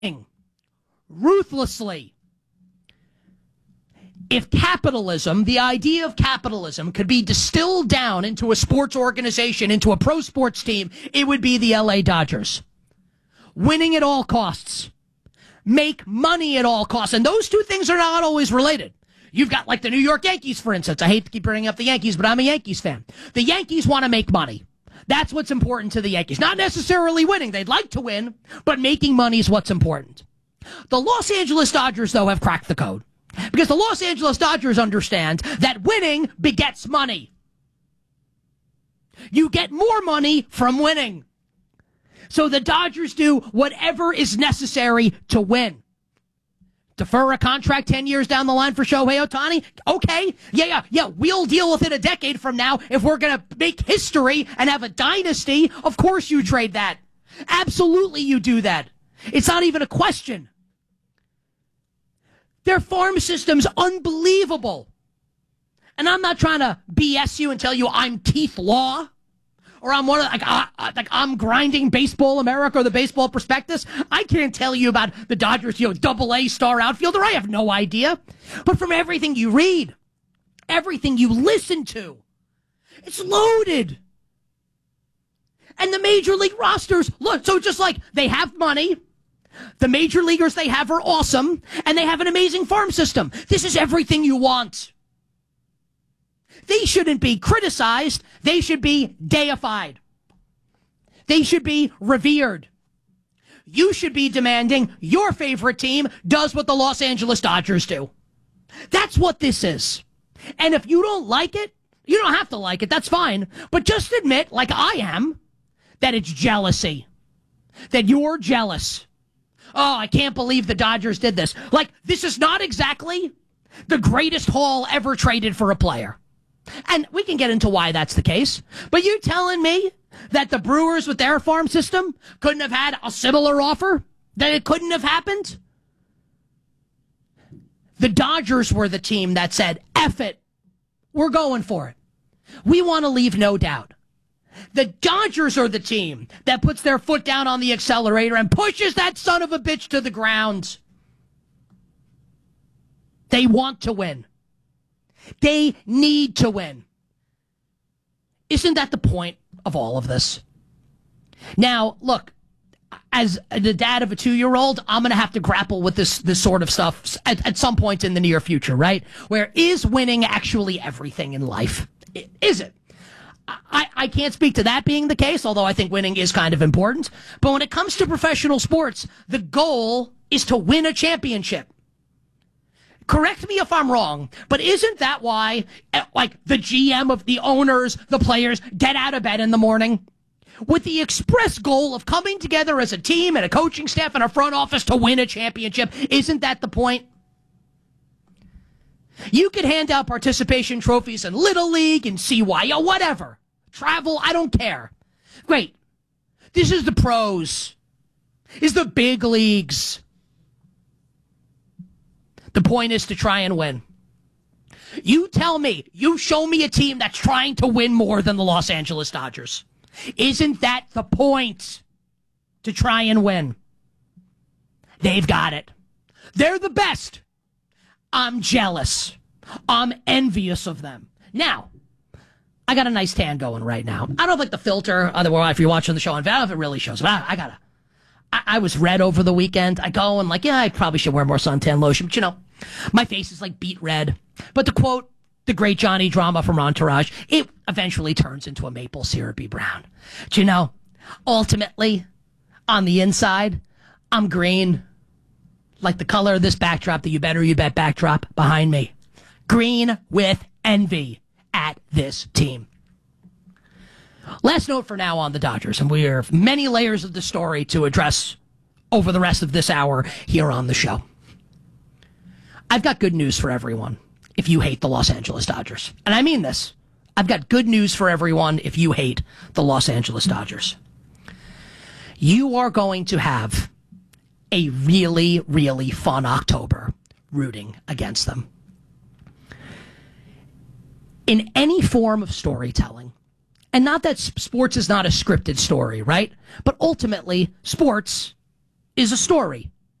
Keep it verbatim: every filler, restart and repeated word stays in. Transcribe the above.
ruthlessly. If capitalism, the idea of capitalism, could be distilled down into a sports organization, into a pro sports team, it would be the L A Dodgers. Winning at all costs. Make money at all costs. And those two things are not always related. You've got like the New York Yankees, for instance. I hate to keep bringing up the Yankees, but I'm a Yankees fan. The Yankees want to make money. That's what's important to the Yankees. Not necessarily winning. They'd like to win, but making money is what's important. The Los Angeles Dodgers, though, have cracked the code. Because the Los Angeles Dodgers understand that winning begets money. You get more money from winning. So the Dodgers do whatever is necessary to win. Defer a contract ten years down the line for Shohei Ohtani? Okay. Yeah, yeah, yeah. We'll deal with it a decade from now. If we're going to make history and have a dynasty, of course you trade that. Absolutely you do that. It's not even a question. Their farm system's unbelievable. And I'm not trying to B S you and tell you I'm Keith Law or I'm one of like, uh, like I'm grinding Baseball America or the Baseball Prospectus. I can't tell you about the Dodgers, you know, double A star outfielder. I have no idea. But from everything you read, everything you listen to, it's loaded. And the major league rosters, look, so just like they have money, the major leaguers they have are awesome, and they have an amazing farm system. This is everything you want. They shouldn't be criticized. They should be deified. They should be revered. You should be demanding your favorite team does what the Los Angeles Dodgers do. That's what this is. And if you don't like it, you don't have to like it. That's fine. But just admit, like I am, that it's jealousy. That you're jealous. Oh, I can't believe the Dodgers did this. Like, this is not exactly the greatest haul ever traded for a player. And we can get into why that's the case. But you telling me that the Brewers with their farm system couldn't have had a similar offer? That it couldn't have happened? The Dodgers were the team that said, F it, we're going for it. We want to leave no doubt. The Dodgers are the team that puts their foot down on the accelerator and pushes that son of a bitch to the ground. They want to win. They need to win. Isn't that the point of all of this? Now, look, as the dad of a two-year-old, I'm going to have to grapple with this, this sort of stuff at, at some point in the near future, right? Where is winning actually everything in life? Is it? I, I can't speak to that being the case, although I think winning is kind of important. But when it comes to professional sports, the goal is to win a championship. Correct me if I'm wrong, but isn't that why, like, the G M of the owners, the players, get out of bed in the morning? With the express goal of coming together as a team and a coaching staff and a front office to win a championship. Isn't that the point? You could hand out participation trophies in Little League and C Y O, whatever. Travel, I don't care. Great. This is the pros. This is the big leagues. The point is to try and win. You tell me, you show me a team that's trying to win more than the Los Angeles Dodgers. Isn't that the point? To try and win. They've got it. They're the best. I'm jealous. I'm envious of them. Now, I got a nice tan going right now. I don't have like the filter. Otherwise, if you're watching the show on Val, if it really shows. But I, I gotta. I, I was red over the weekend. I go and like, yeah, I probably should wear more suntan lotion. But you know, my face is like beet red. But to quote the great Johnny Drama from Entourage, it eventually turns into a maple syrupy brown. Do you know, ultimately, on the inside, I'm green. Like the color of this backdrop, the You Better You Bet backdrop behind me. Green with envy at this team. Last note for now on the Dodgers, and we have many layers of the story to address over the rest of this hour here on the show. I've got good news for everyone if you hate the Los Angeles Dodgers. And I mean this. I've got good news for everyone if you hate the Los Angeles Dodgers. You are going to have a really, really fun October rooting against them. In any form of storytelling, and not that sports is not a scripted story, right? But ultimately, sports is a story.